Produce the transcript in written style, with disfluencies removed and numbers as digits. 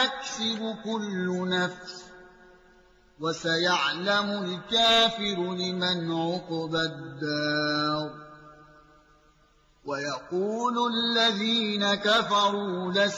تكسب كل نفس وسيعلم الكافر لمن عقبى الدار ويقول الذين كفروا